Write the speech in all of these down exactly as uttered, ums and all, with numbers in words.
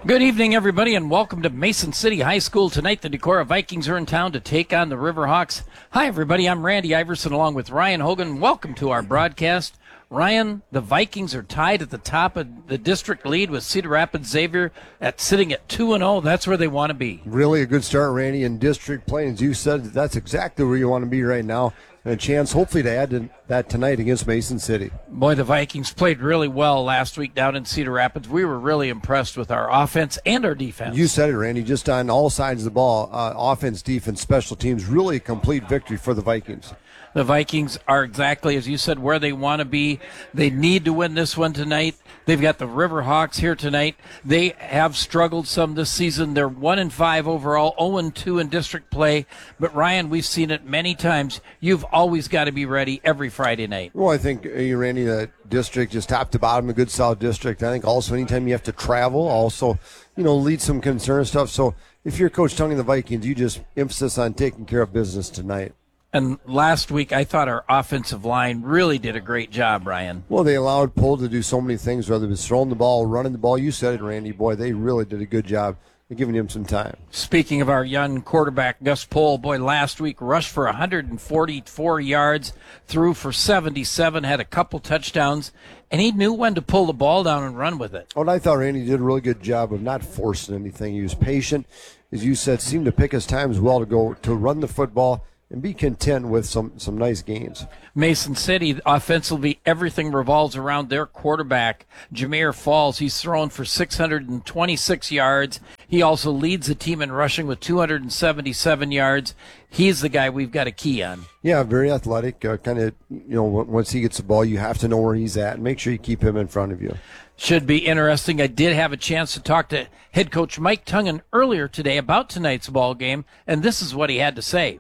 Good evening, everybody, and welcome to Mason City High School. Tonight, the Decorah Vikings are in town to take on the Riverhawks. Hi, everybody. I'm Randy Iverson along with Ryan Hogan. Welcome to our broadcast. Ryan, the Vikings are tied at the top of the district lead with Cedar Rapids Xavier at sitting at two and oh. That's where they want to be. Really a good start, Randy, in district play. As you said, that's exactly where you want to be right now. And a chance, hopefully, to add to that tonight against Mason City. Boy, the Vikings played really well last week down in Cedar Rapids. We were really impressed with our offense and our defense. You said it, Randy, just on all sides of the ball, uh, offense, defense, special teams, really a complete victory for the Vikings. The Vikings are exactly, as you said, where they want to be. They need to win this one tonight. They've got the Riverhawks here tonight. They have struggled some this season. They're one and five overall, oh and two in district play. But, Ryan, we've seen it many times. You've always got to be ready every Friday night. Well, I think, uh, Randy, the district is top to bottom, a good, solid district. I think also anytime you have to travel, also, you know, lead some concern stuff. So if you're Coach Tongue and the Vikings, you just emphasis on taking care of business tonight. And last week, I thought our offensive line really did a great job, Ryan. Well, they allowed Pohl to do so many things, whether it was throwing the ball, running the ball. You said it, Randy. Boy, they really did a good job of giving him some time. Speaking of our young quarterback, Gus Pohl, boy, last week rushed for one hundred forty-four yards, threw for seventy-seven, had a couple touchdowns, and he knew when to pull the ball down and run with it. Oh, and I thought Randy did a really good job of not forcing anything. He was patient. As you said, seemed to pick his time as well to go to run the football and be content with some, some nice gains. Mason City, offensively, everything revolves around their quarterback, Jameer Falls. He's thrown for six hundred twenty-six yards. He also leads the team in rushing with two hundred seventy-seven yards. He's the guy we've got a key on. Yeah, very athletic. Uh, kind of, you know, once he gets the ball, you have to know where he's at and make sure you keep him in front of you. Should be interesting. I did have a chance to talk to head coach Mike Tungan earlier today about tonight's ball game, and this is what he had to say.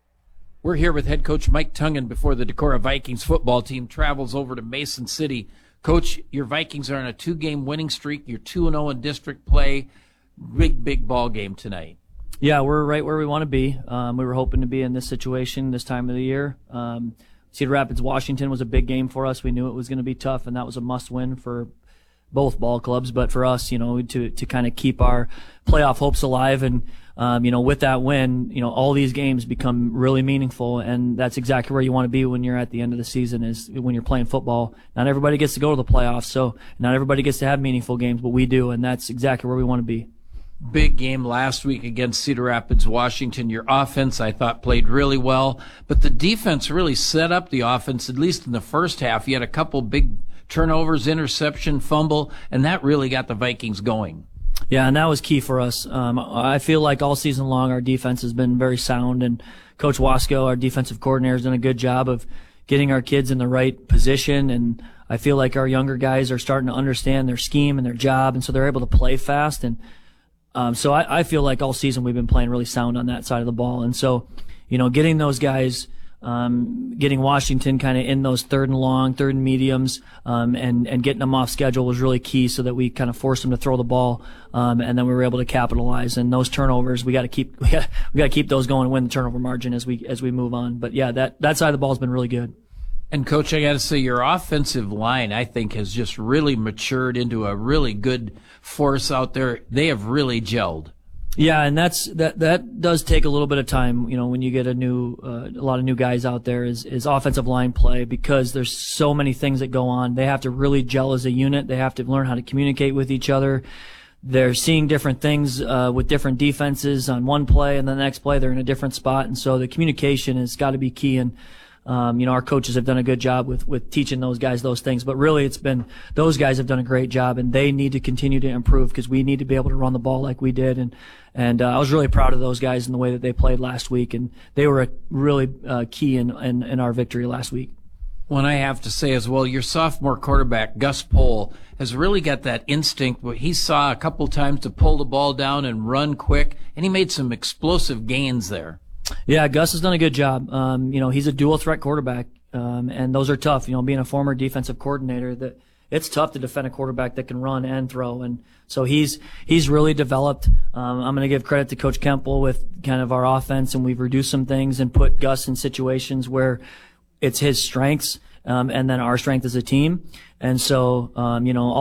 We're here with head coach Mike Tungan before the Decorah Vikings football team travels over to Mason City. Coach, your Vikings are on a two-game winning streak. You're two and oh in district play. Big, big ball game tonight. Yeah, we're right where we want to be. Um, we were hoping to be in this situation this time of the year. Um, Cedar Rapids, Washington was a big game for us. We knew it was going to be tough, and that was a must-win for both ball clubs. But for us, you know, to to kind of keep our playoff hopes alive and Um, you know, with that win, you know, all these games become really meaningful, and that's exactly where you want to be when you're at the end of the season, is when you're playing football. Not everybody gets to go to the playoffs, so not everybody gets to have meaningful games, but we do, and that's exactly where we want to be. Big game last week against Cedar Rapids, Washington. Your offense, I thought, played really well, but the defense really set up the offense, at least in the first half. You had a couple big turnovers, interception, fumble, and that really got the Vikings going. Yeah, and that was key for us. Um, I feel like all season long our defense has been very sound, and Coach Wasco, our defensive coordinator, has done a good job of getting our kids in the right position, and I feel like our younger guys are starting to understand their scheme and their job, and so they're able to play fast. And um, so I, I feel like all season we've been playing really sound on that side of the ball. And so, you know, getting those guys Um, getting Washington kind of in those third and long, third and mediums, um, and, and getting them off schedule was really key so that we kind of forced them to throw the ball, um, and then we were able to capitalize. And those turnovers, we got to keep, we got, we got to keep those going and win the turnover margin as we, as we move on. But yeah, that, that side of the ball has been really good. And Coach, I got to say, your offensive line, I think, has just really matured into a really good force out there. They have really gelled. Yeah, and that's that. That does take a little bit of time, you know, when you get a new, uh, a lot of new guys out there. Is is offensive line play, because there's so many things that go on. They have to really gel as a unit. They have to learn how to communicate with each other. They're seeing different things uh, with different defenses on one play, and the next play they're in a different spot. And so the communication has got to be key. And Um, you know, our coaches have done a good job with, with teaching those guys those things, but really it's been, those guys have done a great job, and they need to continue to improve because we need to be able to run the ball like we did. And, and, uh, I was really proud of those guys in the way that they played last week, and they were a really, uh, key in, in, in our victory last week. Well, I have to say as well, your sophomore quarterback, Gus Pohl, has really got that instinct where he saw a couple times to pull the ball down and run quick, and he made some explosive gains there. Yeah, Gus has done a good job. Um, you know, he's a dual threat quarterback, um, and those are tough. You know, being a former defensive coordinator, that it's tough to defend a quarterback that can run and throw. And so he's he's really developed. Um, I'm going to give credit to Coach Kemple with kind of our offense, and we've reduced some things and put Gus in situations where it's his strengths, um, and then our strength as a team. And so, um, you know, all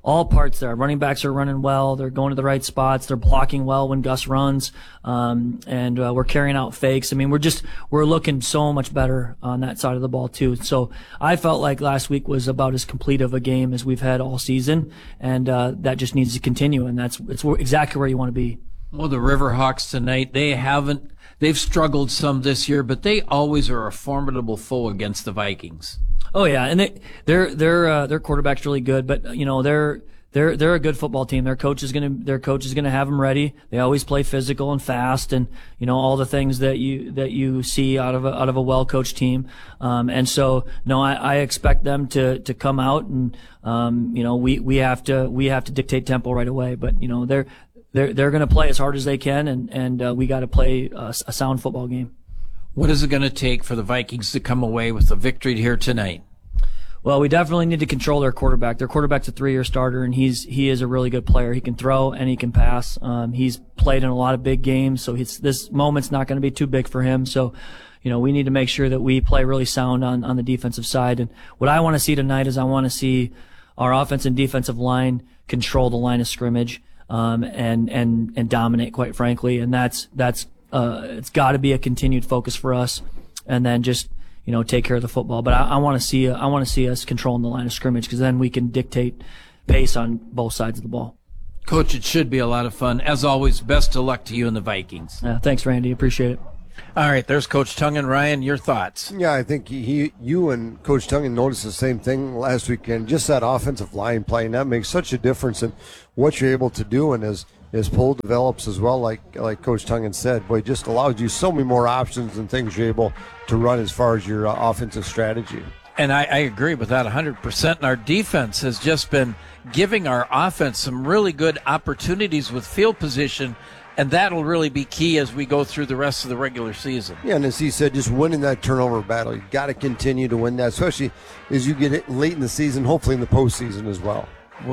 all parts there. Running backs are running well. They're going to the right spots. They're blocking well when Gus runs. Um, and, uh, we're carrying out fakes. I mean, we're just, we're looking so much better on that side of the ball too. So I felt like last week was about as complete of a game as we've had all season. And, uh, that just needs to continue. And that's, it's exactly where you want to be. Well, the Riverhawks tonight, they haven't, they've struggled some this year, but they always are a formidable foe against the Vikings. Oh yeah, and they, their their uh, their quarterback's really good, but you know they're they're they're a good football team. Their coach is gonna their coach is gonna have them ready. They always play physical and fast, and you know all the things that you that you see out of a, out of a well coached team. Um, and so no, I, I expect them to to come out and um, you know we we have to we have to dictate tempo right away. But you know they're they're they're gonna play as hard as they can, and and uh, we got to play a, a sound football game. What is it going to take for the Vikings to come away with a victory here tonight? Well, we definitely need to control their quarterback. Their quarterback's a three-year starter, and he's he is a really good player. He can throw and he can pass. Um, he's played in a lot of big games, so he's, this moment's not going to be too big for him. So, you know, we need to make sure that we play really sound on on the defensive side. And what I want to see tonight is I want to see our offense and defensive line control the line of scrimmage um, and and and dominate, quite frankly. And that's that's uh, it's got to be a continued focus for us. And then just you know, take care of the football. But I, I want to see, I want to see us controlling the line of scrimmage because then we can dictate pace on both sides of the ball. Coach, it should be a lot of fun. As always, best of luck to you and the Vikings. Uh, thanks, Randy. Appreciate it. All right, there's Coach Tungen. Ryan, your thoughts? Yeah, I think he, you and Coach Tungen noticed the same thing last weekend. Just that offensive line play, and that makes such a difference in what you're able to do. And as as Pohl develops as well, like like Coach Tungen said, boy, it just allows you so many more options and things you're able to run as far as your uh, offensive strategy. And I, I agree with that one hundred percent. And our defense has just been giving our offense some really good opportunities with field position, and that'll really be key as we go through the rest of the regular season. Yeah, and as he said, just winning that turnover battle. You've got to continue to win that, especially as you get it late in the season, hopefully in the postseason as well.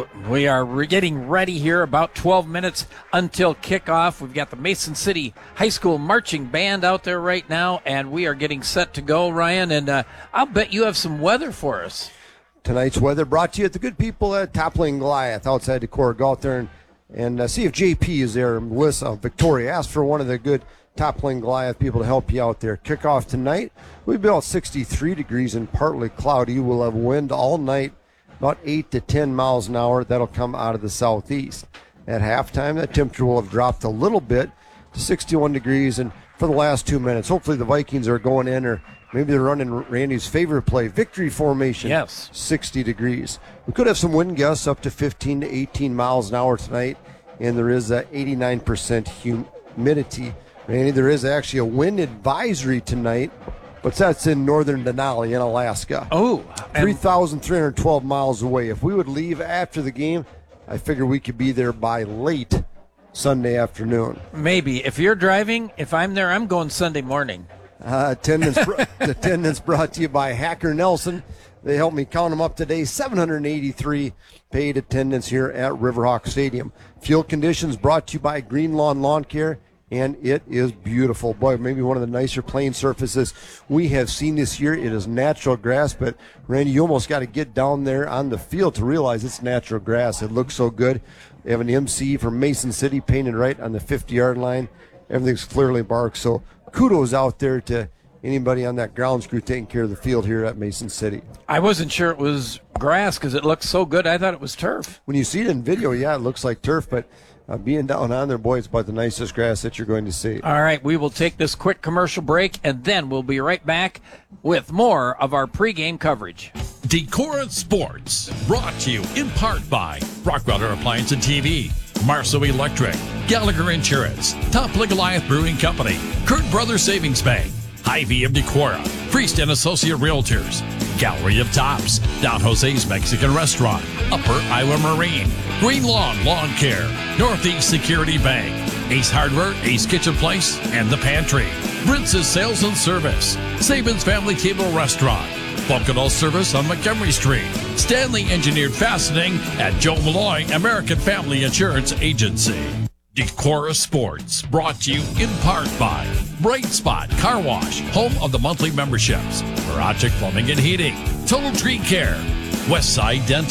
We are getting ready here, about twelve minutes until kickoff. We've got the Mason City High School Marching Band out there right now, and we are getting set to go, Ryan. And uh, I'll bet you have some weather for us. Tonight's weather brought to you at the good people at Toppling Goliath outside Decorah. Go out there and, and uh, see if J P is there. Melissa, Victoria, ask for one of the good Toppling Goliath people to help you out there. Kickoff tonight, we'll be about sixty-three degrees and partly cloudy. We'll have wind all night, about eight to ten miles an hour. That'll come out of the southeast. At halftime, that temperature will have dropped a little bit to sixty-one degrees. And for the last two minutes, hopefully the Vikings are going in, or maybe they're running Randy's favorite play, victory formation. Yes. sixty degrees. We could have some wind gusts up to fifteen to eighteen miles an hour tonight, and there is a eighty-nine percent humidity. Randy, there is actually a wind advisory tonight, but that's in northern Denali in Alaska. Oh. three thousand three hundred twelve miles away. If we would leave after the game, I figure we could be there by late Sunday afternoon. Maybe. If you're driving, if I'm there, I'm going Sunday morning. Uh, attendance, attendance brought to you by Hacker Nelson. They helped me count them up today. seven hundred eighty-three paid attendance here at Riverhawk Stadium. Field conditions brought to you by Green Lawn Lawn Care. And it is beautiful. Boy, maybe one of the nicer playing surfaces we have seen this year. It is natural grass, but Randy, you almost got to get down there on the field to realize it's natural grass. It looks so good. They have an M C from Mason City painted right on the fifty-yard line. Everything's clearly marked. So kudos out there to anybody on that grounds crew taking care of the field here at Mason City. I wasn't sure it was grass because it looked so good. I thought it was turf. When you see it in video, yeah, it looks like turf, but Uh, being down on there, boy, it's about the nicest grass that you're going to see. All right, we will take this quick commercial break, and then we'll be right back with more of our pregame coverage. Decorah Sports, brought to you in part by Rockweiler Appliance and T V, Marceau Electric, Gallagher Insurance, Toppling Goliath Brewing Company, Kurt Brothers Savings Bank, Hy-Vee of Decorah, Priest and Associate Realtors, Gallery of Tops, Don Jose's Mexican Restaurant, Upper Iowa Marine, Green Lawn Lawn Care, Northeast Security Bank, Ace Hardware, Ace Kitchen Place, and The Pantry, Brince's Sales and Service, Saban's Family Table Restaurant, Bunkadal Service on Montgomery Street, Stanley Engineered Fastening at Joe Malloy American Family Insurance Agency. Decorah Sports, brought to you in part by Bright Spot Car Wash, home of the monthly memberships, Mirage Plumbing and Heating, Total Tree Care, Westside Dental,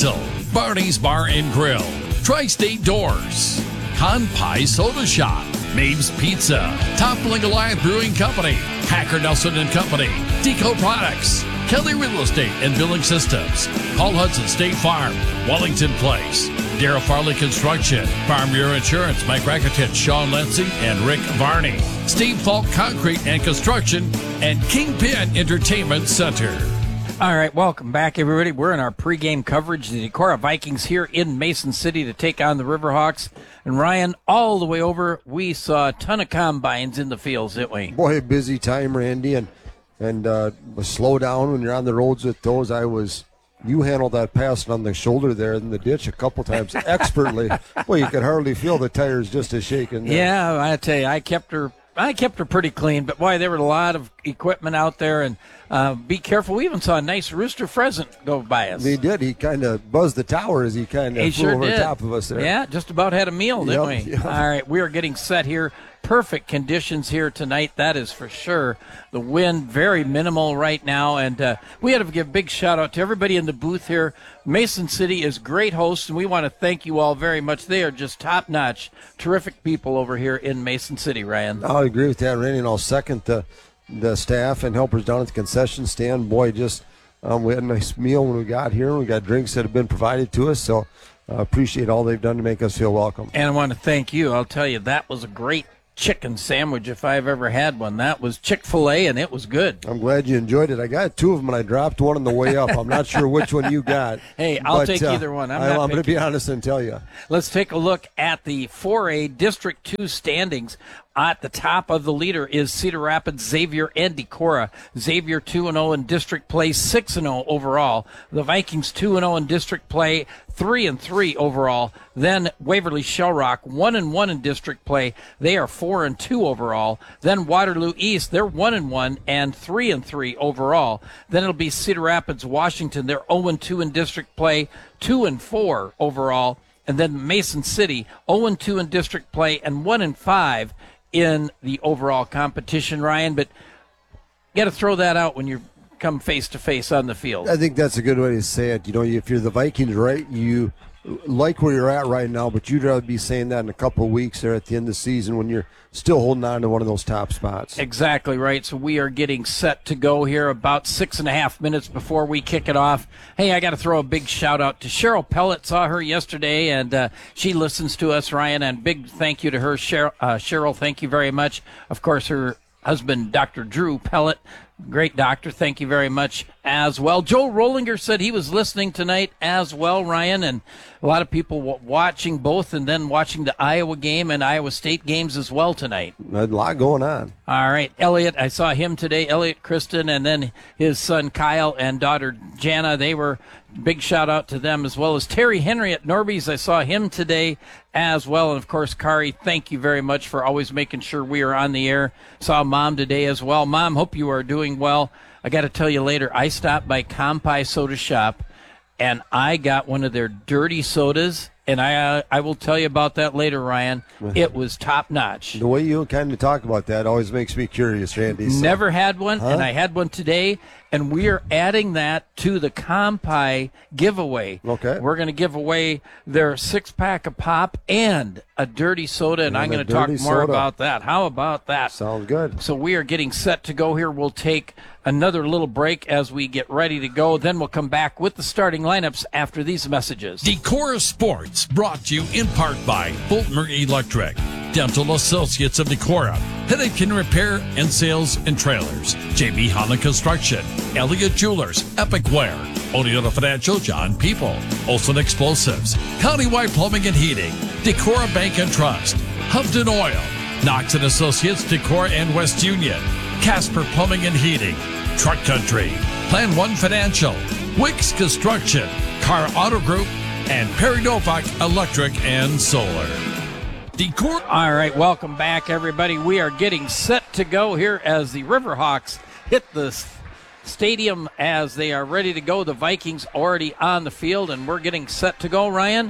Barney's Bar and Grill, Tri-State Doors, Kanpai Soda Shop, Maeve's Pizza, Toppling Goliath Brewing Company, Hacker Nelson and Company, Deco Products, Kelly Real Estate and Billing Systems, Paul Hudson State Farm, Wellington Place, Darrell Farley Construction, Farm Bureau Insurance, Mike Rakitich, Sean Lency, and Rick Varney, Steve Falk Concrete and Construction, and Kingpin Entertainment Center. All right, welcome back, everybody. We're in our pregame coverage. The Decorah Vikings here in Mason City to take on the Riverhawks. And Ryan, all the way over, we saw a ton of combines in the fields, didn't we? Boy, busy time, Randy, and and uh, slow down when you're on the roads with those. I was, you handled that pass on the shoulder there in the ditch a couple times expertly. Well, you could hardly feel the tires just as shaking there. Yeah, I tell you, I kept her. I kept her pretty clean, but boy, there were a lot of equipment out there, and uh, be careful. We even saw a nice rooster pheasant go by us. He did. He kind of buzzed the tower as he kind of He flew sure over did. top of us there. Yeah, just about had a meal, didn't Yep, we? yep. All right, we are getting set here. Perfect conditions here tonight, that is for sure. The wind, very minimal right now, and uh, we had to give a big shout-out to everybody in the booth here. Mason City is great hosts, and we want to thank you all very much. They are just top-notch, terrific people over here in Mason City, Ryan. I'll agree with that, Randy, and I'll second the, the staff and helpers down at the concession stand. Boy, just um, we had a nice meal when we got here. We got drinks that have been provided to us, so uh, appreciate all they've done to make us feel welcome. And I want to thank you. I'll tell you, that was a great chicken sandwich if I've ever had one. That was Chick-fil-A, and it was good. I'm glad you enjoyed it. I got two of them, and I dropped one on the way up. I'm not sure which one you got. Hey, I'll but, take uh, either one. I'm I, not I'm going to picky. be honest and tell you. Let's take a look at the four A District two standings. At the top of the leader is Cedar Rapids, Xavier, and Decorah. Xavier two and oh in district play, six and oh overall. The Vikings two and oh in district play, three and three overall. Then Waverly Shellrock, one and one in district play. They are four and two overall. Then Waterloo East, they're one and one and three and three overall. Then it'll be Cedar Rapids, Washington. They're oh and two in district play, two and four overall. And then Mason City, oh and two in district play and one and five in the overall competition, Ryan. But you got to throw that out when you come face to face on the field. I think that's a good way to say it. You know, if you're the Vikings, right, you like where you're at right now, but you'd rather be saying that in a couple of weeks or at the end of the season when you're still holding on to one of those top spots. Exactly right. So we are getting set to go here about six and a half minutes before we kick it off. Hey, I got to throw a big shout out to Cheryl Pellet. Saw her yesterday, and uh, she listens to us, Ryan, and big thank you to her. Cheryl, uh, Cheryl, thank you very much. Of course, her husband, Doctor Drew Pellet, great doctor. Thank you very much as well. Joe Rollinger said he was listening tonight as well, Ryan, and a lot of people w- watching both and then watching the Iowa game and Iowa State games as well tonight. A lot going on. All right. Elliot, I saw him today. Elliot Kristen and then his son Kyle and daughter Jana. They were big shout out to them, as well as Terry Henry at Norby's. I saw him today as well. And of course, Kari, thank you very much for always making sure we are on the air. Saw Mom today as well. Mom, hope you are doing well. I got to tell you later, I stopped by Kanpai Soda Shop and I got one of their dirty sodas. And I uh, I will tell you about that later, Ryan. It was top notch. The way you kind of talk about that always makes me curious, Randy. So. Never had one, Huh? and I had one today, and we are adding that to the Kanpai giveaway. Okay. We're going to give away their six-pack of pop and a dirty soda, and, And I'm a going to talk dirty more soda. about that. How about that? Sounds good. So we are getting set to go here. We'll take another little break as we get ready to go. Then we'll come back with the starting lineups after these messages. Decorah Sports, brought to you in part by Boltmer Electric, Dental Associates of Decorah, Headache Repair and Sales and Trailers, J B Holland Construction, Elliott Jewelers, Epic Wear, Oneota Financial, John People, Olson Explosives, Countywide Plumbing and Heating, Decorah Bank and Trust, Humpton Oil, Knox and Associates, Decorah and West Union, Casper Plumbing and Heating, Truck Country, Plan One Financial, Wicks Construction, Car Auto Group, and Perry Novak Electric and Solar. Decorah. All right, welcome back, everybody. We are getting set to go here as the Riverhawks hit the s- stadium as they are ready to go. The Vikings already on the field, and we're getting set to go, Ryan.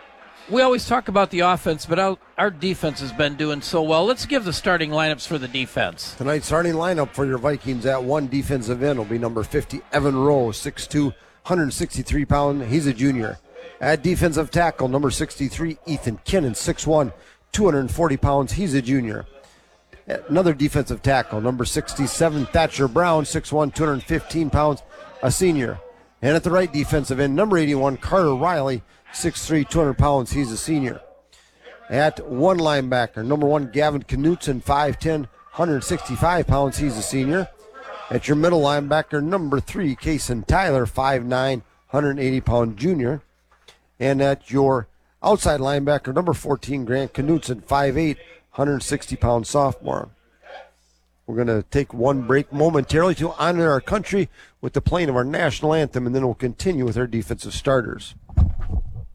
We always talk about the offense, but our, our defense has been doing so well. Let's give the starting lineups for the defense. Tonight's starting lineup for your Vikings at one defensive end will be number fifty, Evan Rowe, six two, one hundred sixty-three pound. He's a junior. At defensive tackle, number sixty-three, Ethan Kinnan, six one, two hundred forty pounds. He's a junior. Another defensive tackle, number sixty-seven, Thatcher Brown, six one, two hundred fifteen pounds, a senior. And at the right defensive end, number eighty-one, Carter Riley, six three, two hundred pounds. He's a senior. At one linebacker, number one, Gavin Knutson, five ten, one hundred sixty-five pounds. He's a senior. At your middle linebacker, number three, Kason Tyler, five nine, one hundred eighty pound junior. And at your outside linebacker, number fourteen, Grant Knutson, five eight, one hundred sixty pound sophomore. We're going to take one break momentarily to honor our country with the playing of our national anthem, and then we'll continue with our defensive starters.